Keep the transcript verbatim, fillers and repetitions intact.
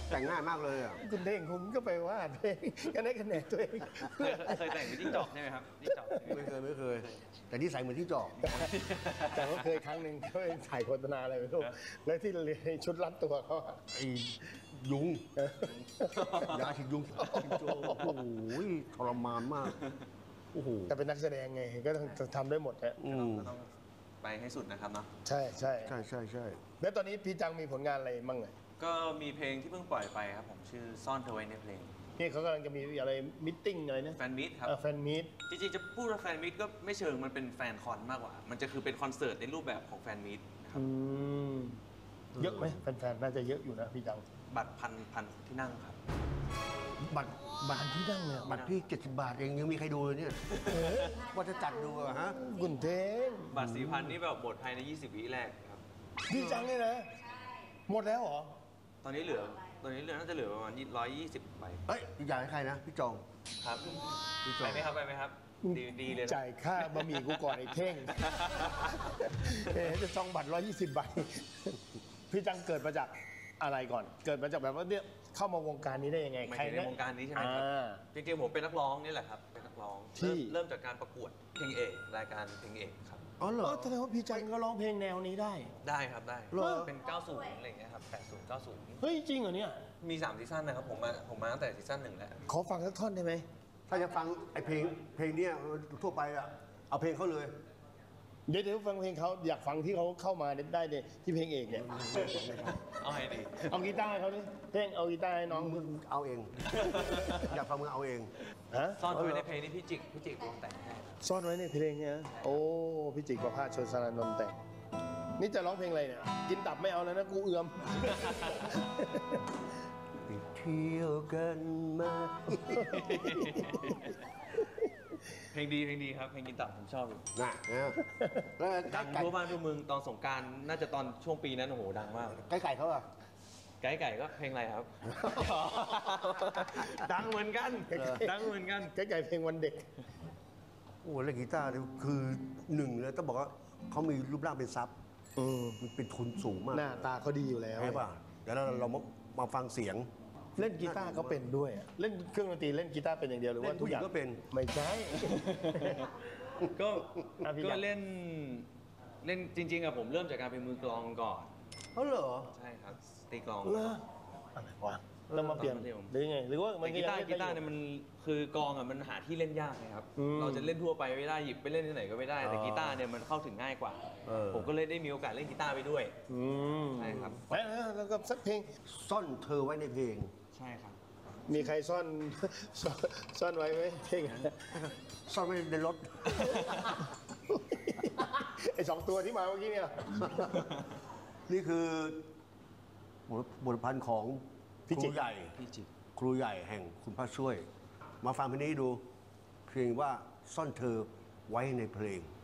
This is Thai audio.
แต่งง่ายมากเลยอ่ะคุณเท่งคุณก็ไปว่าเพลงก็ได้คะแนนตัวเองเคยเคยแต่งเป็นจิ้งจอกใช่ไหมครับจิ้งจอกไม่เคยไม่เคย แต่นี่ใส่เหมือนที่จอกแต่ว่าเคยครั้งหนึ่งเขาไปถ่ายโฆษณาอะไรไม่รู้แล้วที่เรียนชุดรัดตัวเขาอะไอ้ยุงยาฉีดยุงโอ้โหทรมานมากโอ้โหแต่เป็นนักแสดงไงก็ต้องทำได้หมดฮะอืมก็ต้องไปให้สุดนะครับเนาะใช่ใช่ใช่ใช่ใช่แล้วตอนนี้พี่จังมีผลงานอะไรบ้างไงก็มีเพลงที่เพิ่งปล่อยไปครับผมชื่อซ่อนเธอไว้ในเพลงนี่เขากำลังจะมีอะไรมิทติ้งอะไรนะแฟนมิตครับเออแฟนมีตจริงๆจะพูดว่าแฟนมิตก็ไม่เชิงมันเป็นแฟนคอนมากกว่า มันจะคือเป็นคอนเสิร์ตในรูปแบบของแฟนมิตนะครับอืมเยอะไหมแฟนๆน่าจะเยอะอยู่นะพี่จังบัตรพันพันที่นั่งครับบัตรบัตรที่นั่งเนี่ยบัตรพี่เจ็ดสิบบาทเองยังมีใครดูเลยเนี่ยว่าจะจัดดูอะฮะกุนเทงบัตรสี่พันนี่แบบหมดภายในยี่สิบวิแรกครับพี่จังเนี่ยนะหมดแล้วเหรอตอนนี้เหลือตอนนี้เหลือน่าจะเหลือประมาณร้อยยี่สิบใบเฮ้ยอีกอย่างให้ใครนะพี่จองครับไปไหมครับไปไหมครับดีดีเลยนะจ่ายค่าบะหมี่กูก่อนไอ้เท่ง เอ๊ะจะจองบัตรร้อยยี่สิบใบ พี่จังเกิดมาจากอะไรก่อน เกิดมาจากแบบว่าเนี่ยเข้ามาวงการนี้ได้ยังไงหมายใครถึงเนี่ในยวงการนี้ใช่ไหมครับอ่าจริงๆผมเป็นนักร้องนี่แหละครับเป็นนักร้องที่เริ่มเริ่มจากการประกวดเพลงเอกรายการเพลงเอกครับอ๋อเหรออ๋อแสดงว่าพี่จังก็ร้องเพลงแนวนี้ได้ได้ครับได้เหรอเป็นเก้าสิบอะไรอย่างเงี้ยครับแปดสิบ เก้าสิบเฮ้ยจริงเหรอเนี่ยมีสามซีซั่นนะครับผมมาผมมาตั้งแต่ซีซั่นหนึ่งแล้วขอฟังสักท่อนได้ไหมถ้าจะฟังไอ้เพลงเพลงเนี้ยทั่วไปอะเอาเพลงเขาเลยเดี๋ยวเดี๋ยวฟังเพลงเขาอยากฟังที่เขาเข้ามาได้เนี่ยที่เพลงเอกเนี่ยเอาให้ดีเอากีตาร์ให้เขาดิเพลงเอากีตาร์ให้น้องมึงเอาเอง อยากฟังมึงเอาเองฮะซ่อนไว้ในเพลงนี้พี่จิกพี่จิกวงแต่งให้ครับซ่อนไว้ในเพลงเนี่ยโอ้พี่จิกประภาสชนสารนนท์แต่งนี่จะร้องเพลงอะไรเนี่ยกินตับไม่เอาแล้วนะกูเอือมไปเที่ยวกันมาเพลงดีเพลงดีครับเพลงกินตับผมชอบอยู่น่ะนะแล้วดังไก่ทั่วบ้านทั่วเมืองตอนสงกรารน่าจะตอนช่วงปีนั้นโอ้โหดังมากไก่ไก่เขาอะไก่ไก่ก็เพลงอะไรครับ ดังเหมือนกันดังเหมือนกันใกล้ๆเพลงวันเด็กโอ้เล่นกีตาร์นี่คือหนึ่งเลยต้องบอกว่าเขามีรูปร่างเป็นซับอืมมันเป็นทุนสูงมากหน้าตาเขาดีอยู่แล้วใช่ป่ะเดี๋ยวเราเรามามาฟังเสียงเล่นกีตาร์เขาเป็นด้วยอะเล่นเครื่องดนตรีเล่นกีตาร์เป็นอย่างเดียวหรือว่าเล่นทุกอย่างผู้หญิงก็เป็นไม่ใช่ก็อ่ะพี่ก็จักรเล่นเล่นจริงๆอะผมเริ่มจากการเป็นมือกลองก่อนเขาเหรอใช่ครับตีกลองเหรออะไรวะแล้วมาเปลี่ยนตอนมัธยมหรือยังไงหรือว่ามัแต่นกียังตาร์เล่นกีได้ตาร์อเนี่ยยู่มันคือกลองอะมันหาที่เล่นยากนะครับอืมเราจะเล่นทั่วไปไม่ได้หยิบไปเล่นที่ไหนก็ไม่ได้แต่กีตาร์เนี่ยมันเข้าถึงง่ายกว่าเออผมก็เลยได้มีโอกาสเล่นกีตาร์ไปด้วยอืมใช่ครับแล้วแล้วก็สักเพลงซ่อนเธอไว้ในเพลงใช่ครับมีใครซ่อน ซ่อนซ่อนไว้ไหมเพลงซ่อนไว้ในรถไอ้สองตัวที่มาเมื่อกี้เนี่ยนี่คือบทบทพันธ์ของพี่คจิรูกใหญ่พี่จิกครูใหญ่แห่งคุณพระช่วย มาฟังเพลงนี้ดู เพลงว่าซ่อนเธอไว้ในเพลง